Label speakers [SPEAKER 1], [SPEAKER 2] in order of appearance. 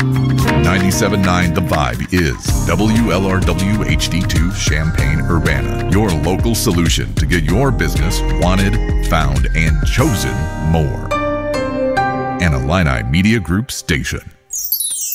[SPEAKER 1] 97.9 The Vibe is WLRW HD2 Champaign-Urbana, your local solution to get your business wanted, found, and chosen more. An Illini Media Group station.